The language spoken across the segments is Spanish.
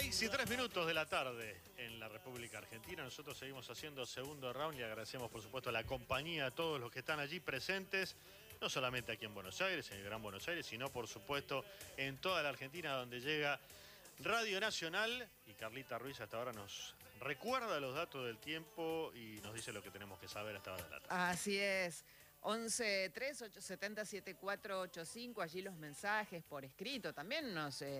6:03 de la tarde en la República Argentina. Nosotros seguimos haciendo segundo round y agradecemos, por supuesto, la compañía a todos los que están allí presentes, no solamente aquí en Buenos Aires, en el Gran Buenos Aires, sino, por supuesto, en toda la Argentina, donde llega Radio Nacional. Y Carlita Ruiz hasta ahora nos recuerda los datos del tiempo y nos dice lo que tenemos que saber hasta ahora de la tarde. Así es. 11-3-870-7485, allí los mensajes por escrito. También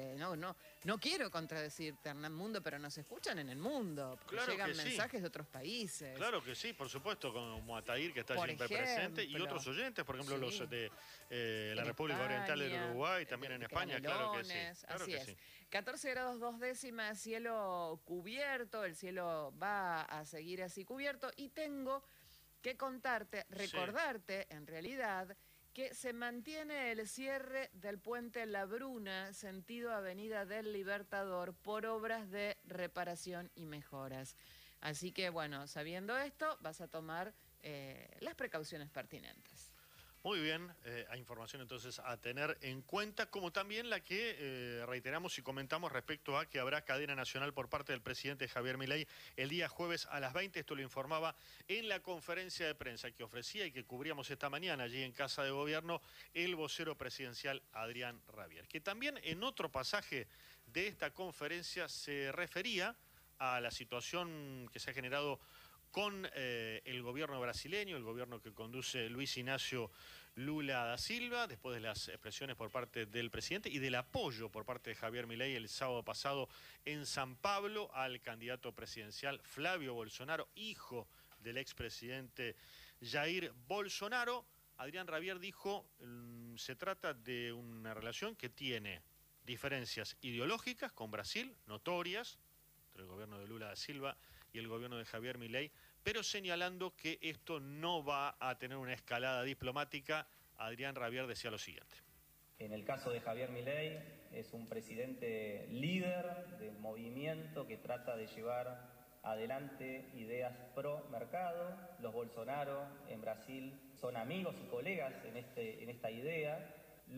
no quiero contradecirte, Hernán Mundo, pero nos escuchan en el mundo. Porque Claro llegan que sí. mensajes de otros países. Claro que sí, por supuesto, como Atair, que está Por siempre ejemplo, presente, y otros oyentes, por ejemplo, sí. los de la En República España, Oriental del Uruguay, también en España, claro que sí. Claro Así que es. sí. 14 grados 2 décimas, cielo cubierto, el cielo va a seguir así cubierto, y tengo que contarte, recordarte en realidad, que se mantiene el cierre del puente La Bruna, sentido Avenida del Libertador, por obras de reparación y mejoras. Así que, bueno, sabiendo esto, vas a tomar las precauciones pertinentes. Muy bien, hay información entonces a tener en cuenta, como también la que reiteramos y comentamos respecto a que habrá cadena nacional por parte del presidente Javier Milei el día jueves a las 20. Esto lo informaba en la conferencia de prensa que ofrecía y que cubríamos esta mañana allí en Casa de Gobierno el vocero presidencial Adrián Rabier, que también en otro pasaje de esta conferencia se refería a la situación que se ha generado con el gobierno brasileño, el gobierno que conduce Luis Ignacio Lula da Silva, después de las expresiones por parte del presidente y del apoyo por parte de Javier Milei el sábado pasado en San Pablo al candidato presidencial Flavio Bolsonaro, hijo del expresidente Jair Bolsonaro. Adrián Rabier dijo, se trata de una relación que tiene diferencias ideológicas con Brasil, notorias, entre el gobierno de Lula da Silva y el gobierno de Javier Milei, pero señalando que esto no va a tener una escalada diplomática. Adrián Rabier decía lo siguiente. En el caso de Javier Milei, es un presidente líder del movimiento que trata de llevar adelante ideas pro mercado. Los Bolsonaro en Brasil son amigos y colegas en esta idea.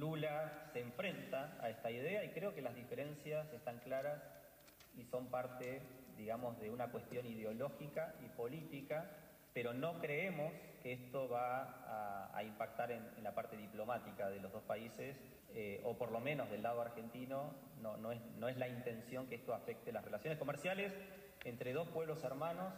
Lula se enfrenta a esta idea y creo que las diferencias están claras y son parte, digamos, de una cuestión ideológica y política, pero no creemos que esto va a impactar en la parte diplomática de los dos países, o por lo menos del lado argentino, no es la intención que esto afecte las relaciones comerciales entre dos pueblos hermanos.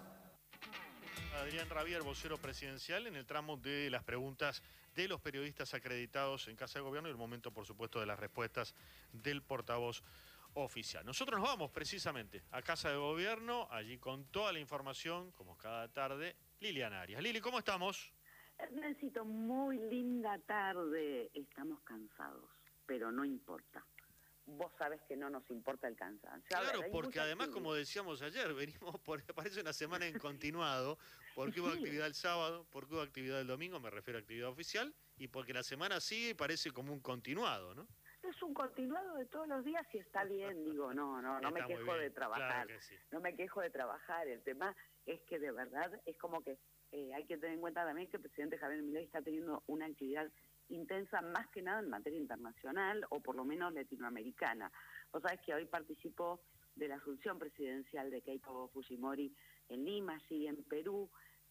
Adrián Rabier, vocero presidencial, en el tramo de las preguntas de los periodistas acreditados en Casa de Gobierno y el momento, por supuesto, de las respuestas del portavoz oficial. Nosotros nos vamos precisamente a Casa de Gobierno, allí con toda la información, como cada tarde, Liliana Arias. Lili, ¿cómo estamos? Hernancito, muy linda tarde. Estamos cansados, pero no importa. Vos sabés que no nos importa el cansancio. Claro, porque además, como decíamos ayer, venimos parece una semana en continuado, porque hubo actividad el sábado, porque hubo actividad el domingo, me refiero a actividad oficial, y porque la semana sigue y parece como un continuado, ¿no? Es un continuado de todos los días y está bien, digo, no me quejo de trabajar, claro que sí. No me quejo de trabajar, el tema es que de verdad es como que hay que tener en cuenta también que el presidente Javier Milei está teniendo una actividad intensa más que nada en materia internacional o por lo menos latinoamericana. Vos sabés que hoy participó de la asunción presidencial de Keiko Fujimori en Lima, allí en Perú.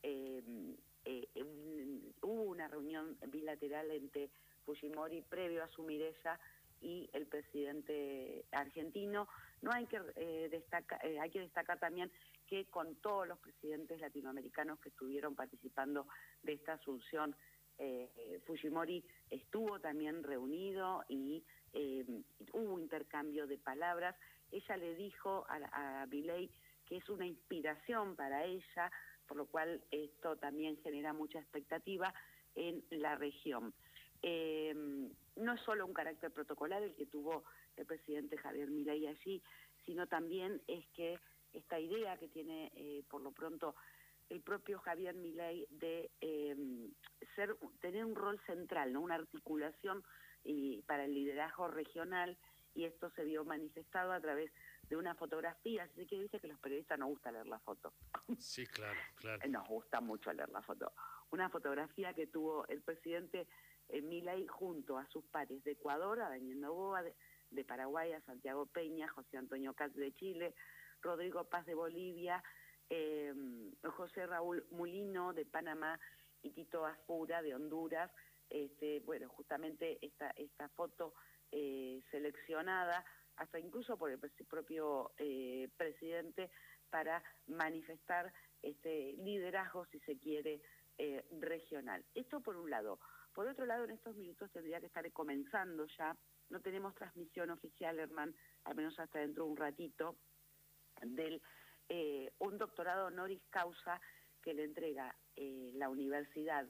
Hubo una reunión bilateral entre Fujimori previo a asumir ella y el presidente argentino. No hay que hay que destacar también que con todos los presidentes latinoamericanos que estuvieron participando de esta asunción, Fujimori estuvo también reunido y hubo intercambio de palabras. Ella le dijo a Milei que es una inspiración para ella, por lo cual esto también genera mucha expectativa en la región. No es solo un carácter protocolar el que tuvo el presidente Javier Milei allí, sino también es que esta idea que tiene por lo pronto el propio Javier Milei de tener un rol central, ¿no? Una articulación para el liderazgo regional, y esto se vio manifestado a través de una fotografía. Así que dice que a los periodistas nos gusta leer la foto. Sí, claro. Nos gusta mucho leer la foto. Una fotografía que tuvo el presidente Milei junto a sus pares de Ecuador, a Daniel Noboa, de Paraguay, a Santiago Peña, José Antonio Katz de Chile, Rodrigo Paz de Bolivia, José Raúl Mulino de Panamá y Tito Aspura de Honduras. Bueno, justamente esta foto seleccionada, hasta incluso por el propio presidente, para manifestar liderazgo, si se quiere, regional. Esto por un lado. Por otro lado, en estos minutos tendría que estar comenzando ya, no tenemos transmisión oficial, Herman, al menos hasta dentro de un ratito, del un doctorado honoris causa que le entrega la Universidad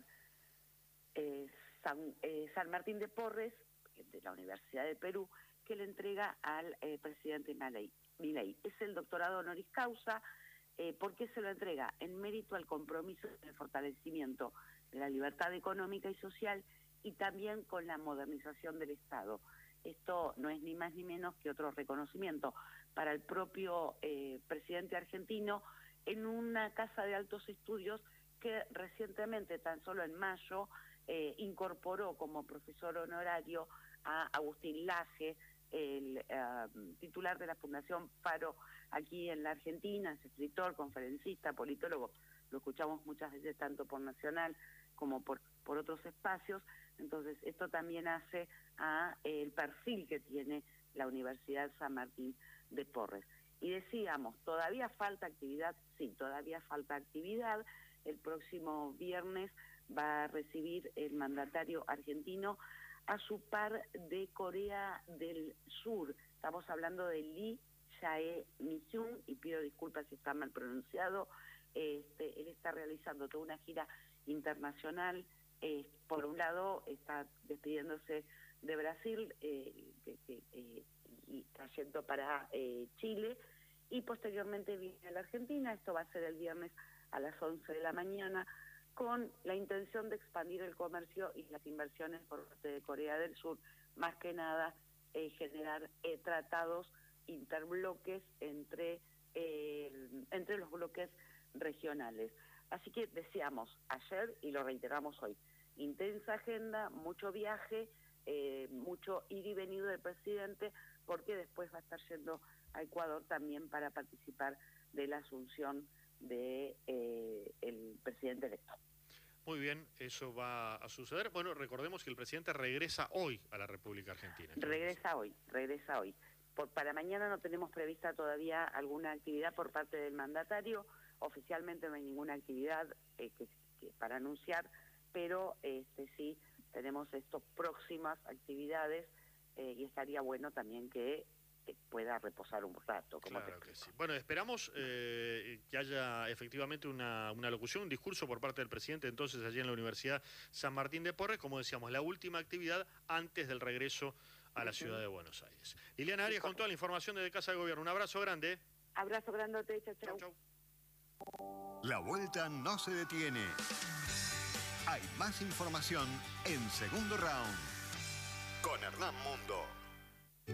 San Martín de Porres, de la Universidad de Perú, que le entrega al presidente Milei. Es el doctorado honoris causa. ¿Por qué se lo entrega? En mérito al compromiso del fortalecimiento de la libertad económica y social y también con la modernización del Estado. Esto no es ni más ni menos que otro reconocimiento para el propio presidente argentino en una casa de altos estudios que recientemente, tan solo en mayo, incorporó como profesor honorario a Agustín Laje, el titular de la Fundación Faro aquí en la Argentina, es escritor, conferencista, politólogo, lo escuchamos muchas veces tanto por Nacional como por otros espacios. Entonces esto también hace a el perfil que tiene la Universidad San Martín de Porres. Y decíamos, ¿todavía falta actividad? Sí, todavía falta actividad. El próximo viernes va a recibir el mandatario argentino a su par de Corea del Sur. Estamos hablando de Lee Jae-myung, y pido disculpas si está mal pronunciado. Él está realizando toda una gira internacional. Por un lado, está despidiéndose de Brasil y trayendo para Chile, y posteriormente viene a la Argentina. Esto va a ser el viernes a las 11 de la mañana, con la intención de expandir el comercio y las inversiones por parte de Corea del Sur, más que nada generar tratados interbloques entre los bloques regionales. Así que decíamos ayer y lo reiteramos hoy, intensa agenda, mucho viaje, mucho ir y venido del presidente, porque después va a estar yendo a Ecuador también para participar de la asunción de el presidente electo. Muy bien, eso va a suceder. Bueno, recordemos que el presidente regresa hoy a la República Argentina. Regresa hoy. Para mañana no tenemos prevista todavía alguna actividad por parte del mandatario. Oficialmente no hay ninguna actividad para anunciar, pero sí tenemos estas próximas actividades y estaría bueno también que pueda reposar un rato. Claro que sí. Bueno, esperamos que haya efectivamente una locución, un discurso por parte del presidente entonces allí en la Universidad San Martín de Porres, como decíamos, la última actividad antes del regreso a la ciudad de Buenos Aires. Liliana Arias con toda la información desde Casa de Gobierno. Un abrazo grande. Abrazo grandote, chau. Chau. La vuelta no se detiene. Hay más información en Segundo Round con Hernán Mundo.